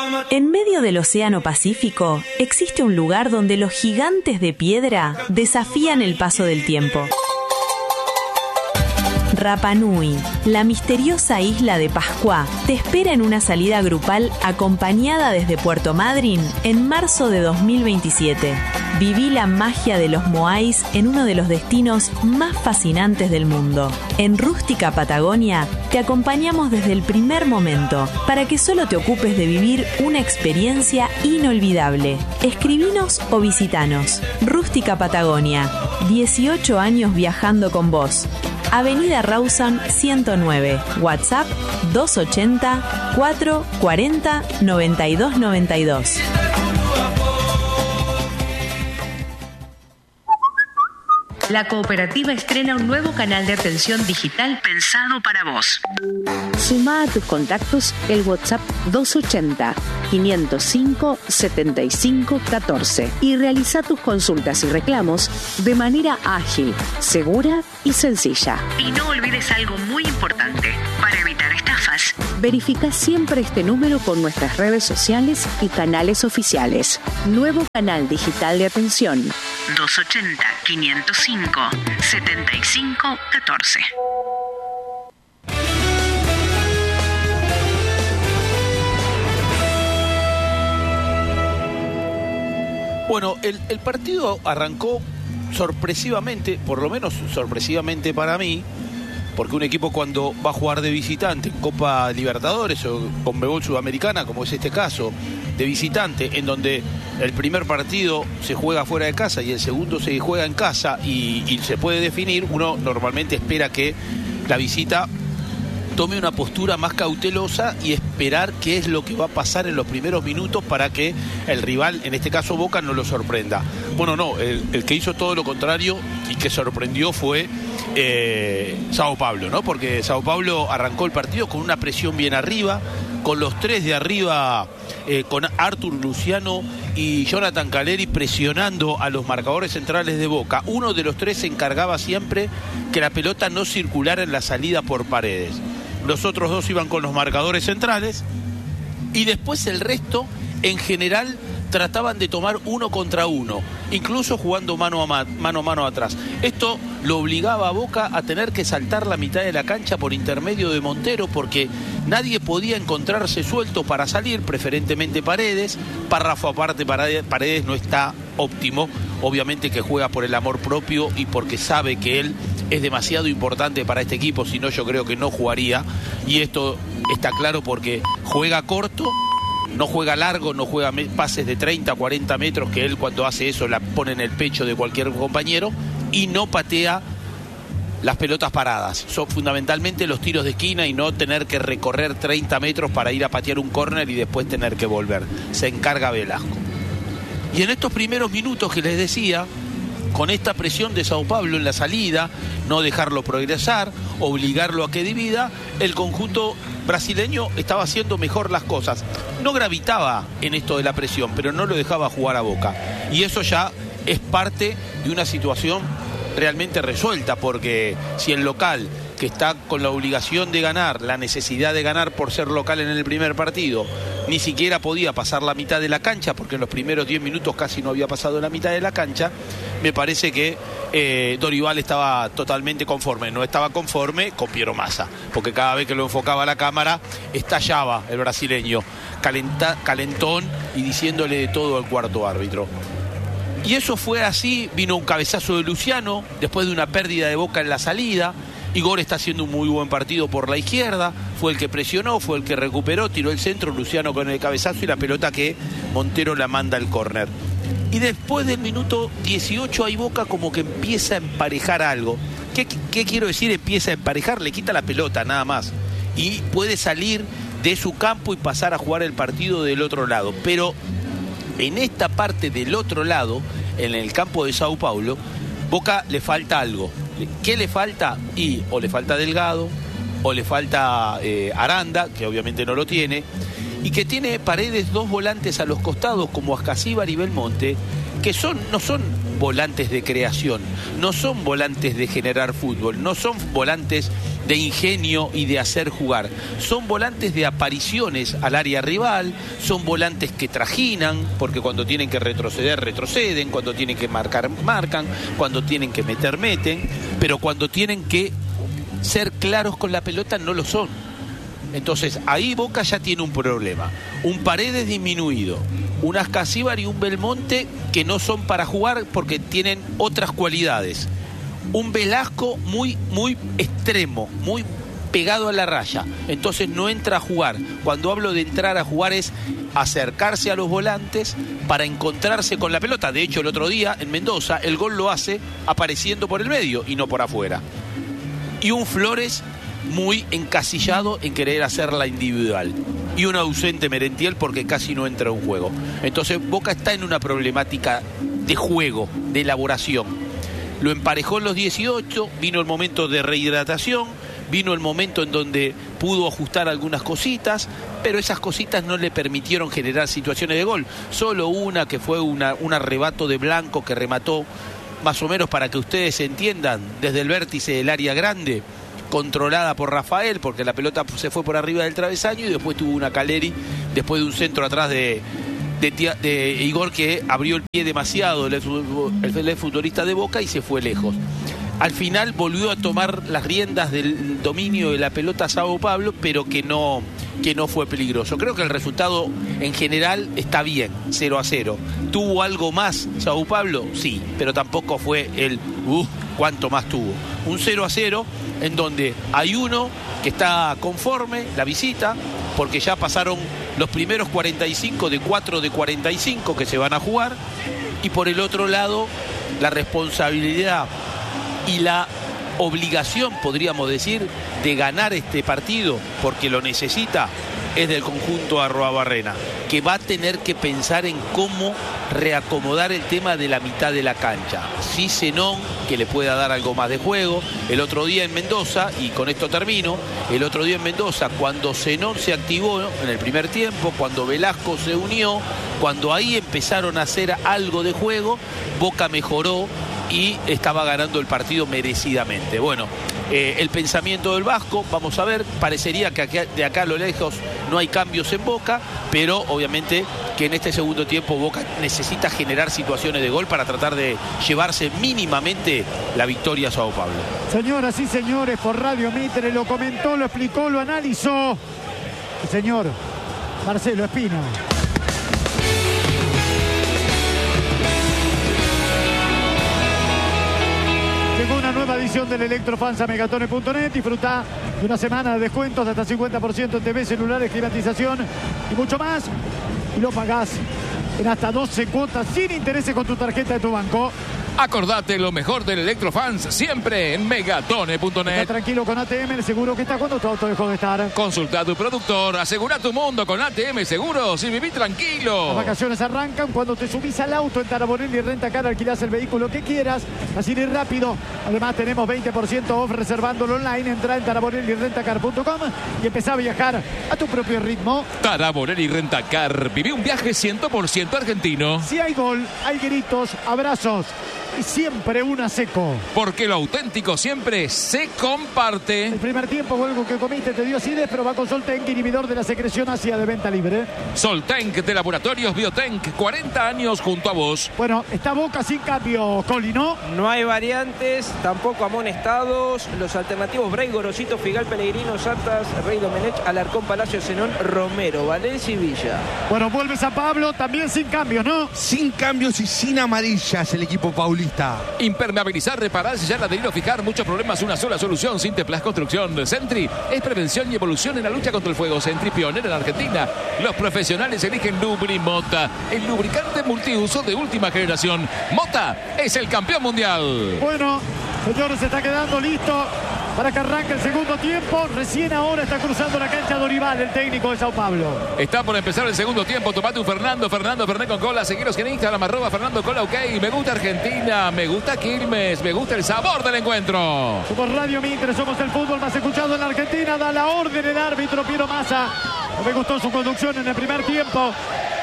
En medio del Océano Pacífico existe un lugar donde los gigantes de piedra desafían el paso del tiempo. Rapa Nui, la misteriosa isla de Pascua, te espera en una salida grupal acompañada desde Puerto Madryn en marzo de 2027. Viví la magia de los moais en uno de los destinos más fascinantes del mundo. En Rústica Patagonia te acompañamos desde el primer momento para que solo te ocupes de vivir una experiencia inolvidable. Escribinos o visitanos. Rústica Patagonia, 18 años viajando con vos. Avenida Rawson 109, WhatsApp 280 440 9292. La cooperativa estrena un nuevo canal de atención digital pensado para vos. Sumá a tus contactos el WhatsApp 280 505 75 14 y realiza tus consultas y reclamos de manera ágil, segura y sencilla. Y no olvides algo muy importante para evitar estafas. Verifica siempre este número con nuestras redes sociales y canales oficiales. Nuevo canal digital de atención. 280 505 75 14. Bueno, el partido arrancó sorpresivamente, por lo menos sorpresivamente para mí, porque un equipo cuando va a jugar de visitante en Copa Libertadores o Conmebol Sudamericana, como es este caso, de visitante, en donde el primer partido se juega fuera de casa y el segundo se juega en casa y se puede definir, uno normalmente espera que la visita tome una postura más cautelosa y esperar qué es lo que va a pasar en los primeros minutos para que el rival, en este caso Boca, no lo sorprenda. Bueno, no, el que hizo todo lo contrario y que sorprendió fue Sao Paulo, ¿no? Porque Sao Paulo arrancó el partido con una presión bien arriba, con los tres de arriba, con Arthur Luciano y Jonathan Caleri presionando a los marcadores centrales de Boca. Uno de los tres se encargaba siempre que la pelota no circulara en la salida por Paredes. Los otros dos iban con los marcadores centrales y después el resto, en general, trataban de tomar uno contra uno, incluso jugando mano a mano atrás. Esto lo obligaba a Boca a tener que saltar la mitad de la cancha por intermedio de Montero, porque nadie podía encontrarse suelto para salir, preferentemente Paredes. Párrafo aparte, Paredes no está óptimo, obviamente que juega por el amor propio y porque sabe que él es demasiado importante para este equipo, si no yo creo que no jugaría, y esto está claro porque juega corto, no juega largo, no juega pases de 30, 40 metros, que él cuando hace eso la pone en el pecho de cualquier compañero, y no patea las pelotas paradas. Son fundamentalmente los tiros de esquina y no tener que recorrer 30 metros para ir a patear un córner y después tener que volver. Se encarga Velasco. Y en estos primeros minutos que les decía, con esta presión de Sao Paulo en la salida, no dejarlo progresar, obligarlo a que divida, el conjunto brasileño estaba haciendo mejor las cosas. No gravitaba en esto de la presión, pero no lo dejaba jugar a Boca. Y eso ya es parte de una situación realmente resuelta, porque si el local, que está con la obligación de ganar, la necesidad de ganar por ser local en el primer partido, ni siquiera podía pasar la mitad de la cancha, porque en los primeros 10 minutos casi no había pasado la mitad de la cancha, me parece que Dorival estaba totalmente conforme. No estaba conforme con Piero Massa, porque cada vez que lo enfocaba la cámara estallaba el brasileño, calentón y diciéndole de todo al cuarto árbitro. Y eso fue así. Vino un cabezazo de Luciano después de una pérdida de Boca en la salida. Igor está haciendo un muy buen partido por la izquierda, fue el que presionó, fue el que recuperó, tiró el centro, Luciano con el cabezazo y la pelota que Montero la manda al córner. Y después del minuto 18 ahí Boca como que empieza a emparejar algo. ¿Qué quiero decir? Empieza a emparejar, le quita la pelota nada más y puede salir de su campo y pasar a jugar el partido del otro lado. Pero en esta parte del otro lado, en el campo de Sao Paulo, Boca le falta algo. ¿Qué le falta? Y o le falta Delgado, o le falta Aranda, que obviamente no lo tiene, y que tiene Paredes dos volantes a los costados como Ascasíbar y Belmonte, que no son volantes de creación, no son volantes de generar fútbol, no son volantes de ingenio y de hacer jugar, son volantes de apariciones al área rival, son volantes que trajinan, porque cuando tienen que retroceder, retroceden, cuando tienen que marcar, marcan, cuando tienen que meter, meten, pero cuando tienen que ser claros con la pelota no lo son. Entonces ahí Boca ya tiene un problema, un Paredes disminuido, un Ascasíbar y un Belmonte que no son para jugar porque tienen otras cualidades, un Velasco muy extremo, muy pegado a la raya, entonces no entra a jugar. Cuando hablo de entrar a jugar es acercarse a los volantes para encontrarse con la pelota. De hecho el otro día en Mendoza el gol lo hace apareciendo por el medio y no por afuera. Y un Flores muy encasillado en querer hacerla individual. Y un ausente Merentiel porque casi no entra en juego. Entonces Boca está en una problemática de juego, de elaboración. Lo emparejó en los 18, vino el momento de rehidratación, vino el momento en donde pudo ajustar algunas cositas, pero esas cositas no le permitieron generar situaciones de gol. Solo una que fue un arrebato de Blanco que remató, más o menos para que ustedes entiendan, desde el vértice del área grande, controlada por Rafael, porque la pelota se fue por arriba del travesaño y después tuvo una Caleri, después de un centro atrás de Igor que abrió el pie demasiado, el futbolista de Boca, y se fue lejos. Al final volvió a tomar las riendas del dominio de la pelota Sao Paulo, pero que no fue peligroso. Creo que el resultado en general está bien, 0-0. ¿Tuvo algo más Sao Paulo? Sí, pero tampoco fue el cuánto más tuvo. Un 0-0 en donde hay uno que está conforme, la visita, porque ya pasaron los primeros 45 de 4 de 45 que se van a jugar, y por el otro lado la responsabilidad y la obligación, podríamos decir, de ganar este partido, porque lo necesita, es del conjunto Arruabarrena, que va a tener que pensar en cómo reacomodar el tema de la mitad de la cancha. Sí, Zenón, que le pueda dar algo más de juego. El otro día en Mendoza, y con esto termino, el otro día en Mendoza, cuando Zenón se activó en el primer tiempo, cuando Velasco se unió, cuando ahí empezaron a hacer algo de juego, Boca mejoró y estaba ganando el partido merecidamente. Bueno, el pensamiento del Vasco, vamos a ver, parecería que de acá a lo lejos no hay cambios en Boca, pero obviamente que en este segundo tiempo Boca necesita generar situaciones de gol para tratar de llevarse mínimamente la victoria a Sao Paulo. Señoras y señores, por Radio Mitre lo comentó, lo explicó, lo analizó el señor Marcelo Espino. Llegó una nueva edición del Electrofans a Megatone.net. Disfruta de una semana de descuentos de hasta 50% en TV, celulares, climatización y mucho más. Y lo pagás en hasta 12 cuotas sin intereses con tu tarjeta de tu banco. Acordate lo mejor del Electrofans siempre en Megatone.net. Está tranquilo con ATM, el seguro que está cuando tu auto dejó de estar. Consulta a tu productor, asegura tu mundo con ATM Seguros y viví tranquilo. Las vacaciones arrancan cuando te subís al auto en Taraborelli Rentacar, alquilás el vehículo que quieras, así de rápido. Además tenemos 20% off reservándolo online. Entrá en taraborellirentacar.com y empezá a viajar a tu propio ritmo. Taraborelli Rentacar, viví un viaje 100% argentino. Si hay gol, hay gritos, abrazos y siempre una seco. Porque lo auténtico siempre se comparte. El primer tiempo o algo que comiste te dio acidez, pero va con Soltenk, inhibidor de la secreción ácida de venta libre. Soltenk de Laboratorios Biotenk, 40 años junto a vos. Bueno, está Boca sin cambio, Coli, ¿no? No hay variantes, tampoco amonestados. Los alternativos: Bray, Gorosito, Figal, Pellegrino, Santas, Rey Domenech, Alarcón, Palacio, Zenón, Romero, Valencia y Villa. Bueno, vuelve San Pablo, también sin cambios, ¿no? Sin cambios y sin amarillas el equipo paulista. Impermeabilizar, reparar, sellar, adherir o fijar, muchos problemas, una sola solución. Sinteplas Construcción. Sentry es prevención y evolución en la lucha contra el fuego. Sentry, pionera en Argentina. Los profesionales eligen Lubrimota, el lubricante multiuso de última generación. Mota es el campeón mundial. Bueno, señores, se está quedando listo para que arranque el segundo tiempo. Recién ahora está cruzando la cancha Dorival, el técnico de Sao Paulo. Está por empezar el segundo tiempo. Tomate un Fernando Fernet con cola. Seguiros en Instagram, @Fernando Cola, ok. Me gusta Argentina, me gusta Quilmes, me gusta el sabor del encuentro. Somos Radio Mitre, somos el fútbol más escuchado en la Argentina. Da la orden el árbitro Piero Massa. No me gustó su conducción en el primer tiempo.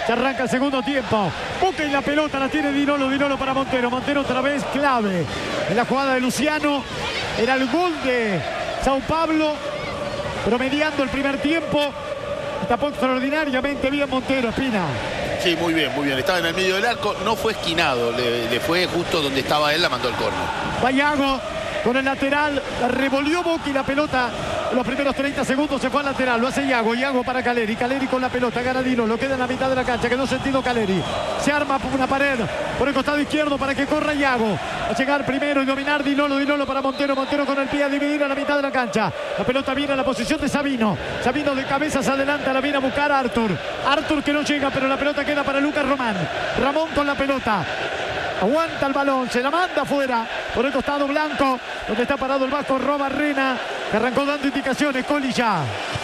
Se arranca el segundo tiempo. Boca y la pelota la tiene Di Lolo. Di Lolo para Montero. Montero otra vez clave en la jugada de Luciano. Era el gol de Sao Paulo, promediando el primer tiempo. Tapó extraordinariamente bien Montero, Espina. Sí, muy bien, muy bien. Estaba en el medio del arco, no fue esquinado, le fue justo donde estaba él, la mandó el córner. Va Iago con el lateral, la revolvió Boca y la pelota en los primeros 30 segundos se fue al lateral. Lo hace Iago, Iago para Caleri, Caleri con la pelota, gana Dino, lo queda en la mitad de la cancha, quedó sentido Caleri. Se arma una pared por el costado izquierdo para que corra Iago. A llegar primero y dominar Di Lolo para Montero, Montero con el pie a dividir a la mitad de la cancha. La pelota viene a la posición de Sabino. Sabino de cabezas adelanta, la viene a buscar Arthur. Arthur que no llega, pero la pelota queda para Lucas Román. Ramón con la pelota. Aguanta el balón, se la manda afuera por el costado blanco, donde está parado el vasco Robarrena, que arrancó dando indicaciones. Coli ya.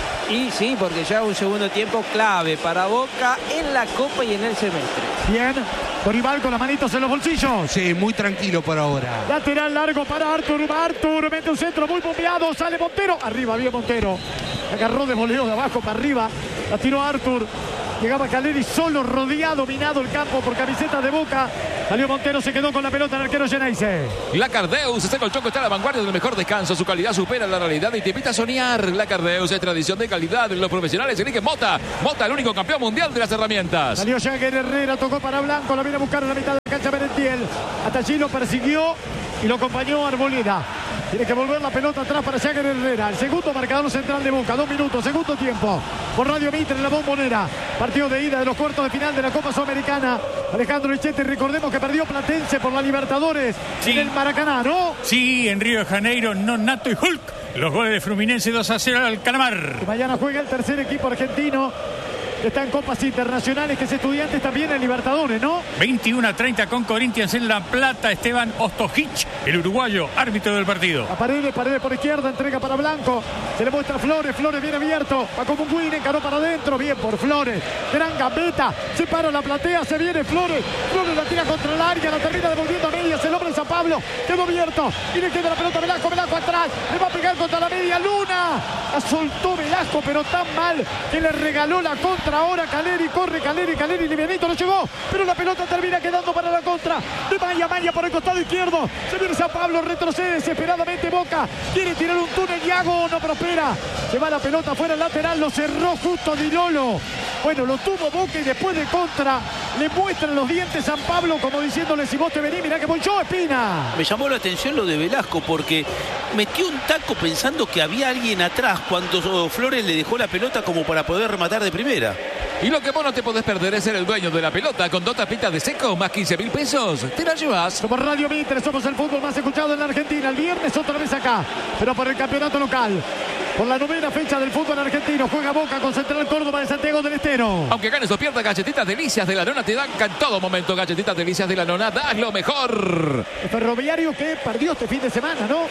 Y sí, porque ya un segundo tiempo clave para Boca en la Copa y en el semestre. Bien, Dorival con las manitos en los bolsillos. Sí, muy tranquilo por ahora. Lateral largo para Arthur. Arthur mete un centro muy bombeado, sale Montero. Arriba, bien Montero. Agarró de voleo de abajo para arriba. La tiró Arthur. Llegaba Caleri solo, rodeado, dominado el campo por camiseta de Boca. Salió Montero, se quedó con la pelota el arquero Geneise. Lacardeus, este colchón que está a la vanguardia del mejor descanso. Su calidad supera la realidad y te invita a soñar. Lacardeus es tradición de calidad. Los profesionales eligen Mota. Mota, el único campeón mundial de las herramientas. Salió Jagger Herrera, tocó para Blanco, la viene a buscar en la mitad de la cancha Merentiel. Hasta allí lo persiguió y lo acompañó Arboleda. Tiene que volver la pelota atrás para Jagger Herrera. El segundo marcador central de Boca. 2 minutos, segundo tiempo. Por Radio Mitre en la Bombonera. Partido de ida de los cuartos de final de la Copa Sudamericana. Alejandro Ichete, recordemos que perdió Platense por la Libertadores en el Maracaná, ¿no? Sí, en Río de Janeiro, Nonato y Hulk. Los goles de Fluminense 2-0 al Calamar. Y mañana juega el tercer equipo argentino. Está en Copas Internacionales, que es Estudiantes también en Libertadores, ¿no? 21-30 con Corinthians en La Plata. Esteban Ostojic, el uruguayo, árbitro del partido. A Paredes por izquierda, entrega para Blanco. Se le muestra a Flores, Flores viene abierto. Va como un Win, encaró para adentro. Bien por Flores. Gran gambeta. Se para la platea, se viene Flores. Flores la tira contra el área, la termina devolviendo a medias. El hombre de San Pablo quedó abierto. Y le queda la pelota a Velasco, Velasco atrás. Le va a pegar contra la media luna. La soltó Velasco, pero tan mal que le regaló la contra. Ahora Caleri, corre Caleri, livianito, no llegó, pero la pelota termina quedando para la contra de Maya por el costado izquierdo. Se viene San Pablo, retrocede desesperadamente Boca, quiere tirar un túnel, Iago no prospera, se va la pelota fuera lateral, lo cerró justo Di Lolo. Bueno, lo tuvo Boca y después de contra le muestran los dientes San Pablo como diciéndole: si vos te venís, mirá que voy yo, Espina. Me llamó la atención lo de Velasco porque metió un taco pensando que había alguien atrás cuando Flores le dejó la pelota como para poder rematar de primera. Y lo que vos no te podés perder es ser el dueño de la pelota. Con 2 tapitas de seco más 15.000 pesos. Te la llevas. Somos Radio Mitre, somos el fútbol más escuchado en la Argentina. El viernes otra vez acá, pero por el campeonato local. Por la 9ª fecha del fútbol argentino. Juega Boca con Central Córdoba de Santiago del Estero. Aunque ganes o pierdas, Galletitas Delicias de la Nona te dan en todo momento. Galletitas Delicias de la Nona, das lo mejor. El Ferroviario que perdió este fin de semana, ¿no?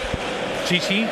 Sí.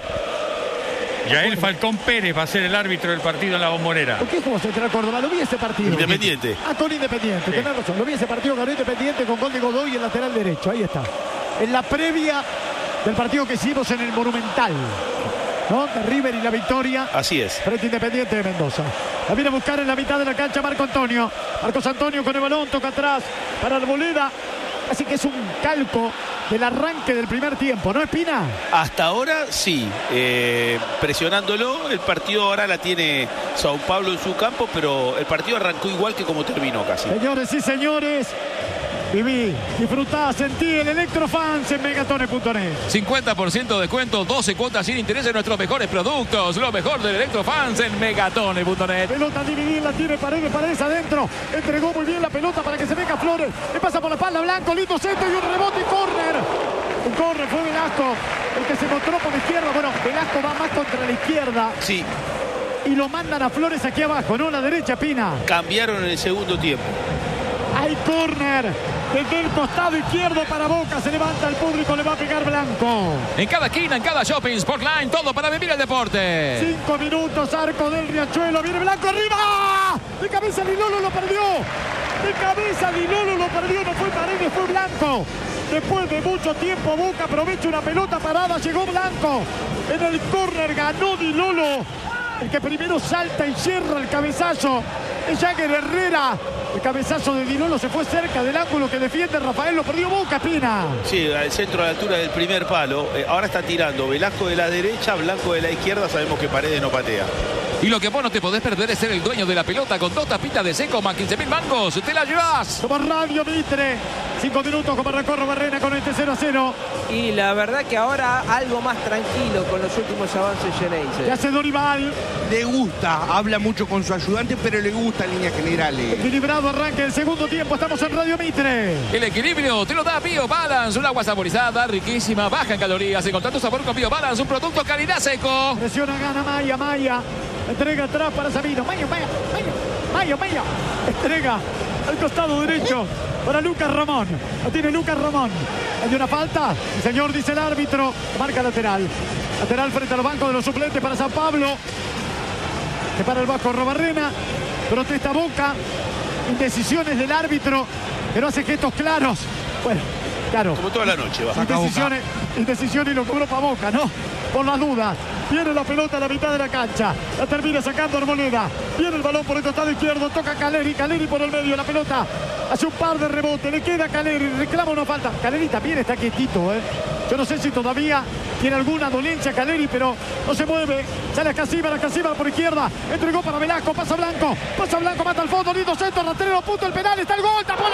Yael Falcón Pérez va a ser el árbitro del partido en la Bombonera. ¿Por qué jugó Central Córdoba? Lo vi ese partido. Independiente. Con Independiente, sí. Tenés razón. Lo vi ese partido, ganó Independiente con gol de Godoy en lateral derecho. Ahí está. En la previa del partido que hicimos en el Monumental, ¿no? De River y la victoria. Así es. Frente Independiente de Mendoza. La viene a buscar en la mitad de la cancha Marco Antonio. Marcos Antonio con el balón, toca atrás para Arboleda. Así que es un calco del arranque del primer tiempo, ¿no, Espina? Hasta ahora sí, presionándolo. El partido ahora la tiene Sao Paulo en su campo, pero el partido arrancó igual que como terminó casi. Señores y señores, viví, disfrutá, sentí el Electrofans en Megatones.net. 50% de descuento, 12 cuotas sin interés en nuestros mejores productos. Lo mejor del Electrofans en Megatones.net. Pelota a dividir, la tiene Paredes adentro. Entregó muy bien la pelota para que se venga Flores. Le pasa por la espalda Blanco, lindo centro y un rebote y córner. Un córner fue Velasco, el que se mostró por la izquierda. Bueno, Velasco va más contra la izquierda. Sí. Y lo mandan a Flores aquí abajo, ¿no? La derecha, Pina. Cambiaron en el segundo tiempo. Hay córner desde el costado izquierdo para Boca. Se levanta el público, le va a pegar Blanco. En cada esquina, en cada shopping, Sportline, todo para vivir el deporte. 5 minutos, arco del Riachuelo. Viene Blanco arriba. De cabeza Di Lolo lo perdió. De cabeza Di Lolo lo perdió. No fue Paredes, fue Blanco. Después de mucho tiempo, Boca aprovecha una pelota parada. Llegó Blanco. En el córner ganó Di Lolo. El que primero salta y cierra el cabezazo Jagger Herrera. El cabezazo de Di Lolo se fue cerca del ángulo que defiende Rafael. Lo perdió Boca, Pina. Sí, al centro a la altura del primer palo. Ahora está tirando Velasco de la derecha, Blanco de la izquierda. Sabemos que Paredes no patea. Y lo que vos no te podés perder es ser el dueño de la pelota con 2 tapitas de seco más 15.000 mangos. ¡Te la llevas! Como Radio Mitre. 5 minutos como arrancó Barrena con este 0-0. Y la verdad que ahora algo más tranquilo con los últimos avances Geneise. ¿Qué hace Dorival? Le gusta, habla mucho con su ayudante, pero le gusta en líneas generales. Equilibrado arranque el segundo tiempo. Estamos en Radio Mitre. El equilibrio te lo da Bio Balance, un agua saborizada, riquísima, baja en calorías. Encontrá tu sabor con Bio Balance, un producto calidad seco. Presiona, gana Maya. Entrega atrás para Sabino. Maya. Entrega al costado derecho para Lucas Ramón. Lo tiene Lucas Ramón. Hay una falta. El señor dice el árbitro. Marca lateral. Lateral frente a los bancos de los suplentes para San Pablo. Se para el Vasco Robarrena. Protesta Boca. Indecisiones del árbitro, que no hace gestos claros. Bueno, claro. Como toda la noche. Indecisiones y lo cobró para Boca, ¿no? Por las dudas. Viene la pelota a la mitad de la cancha. La termina sacando Arboleda. Viene el balón por el costado izquierdo. Toca Caleri. Caleri por el medio. La pelota hace un par de rebotes. Le queda a Caleri. Reclama una falta. Caleri también está quietito, ¿eh? Yo no sé si todavía tiene alguna dolencia Caleri, pero no se mueve. Sale a Casíbar por izquierda. Entregó para Velasco. Pasa Blanco. Mata al fondo. Lindo centro. Rastrero. Punto el penal. Está el gol. Tapó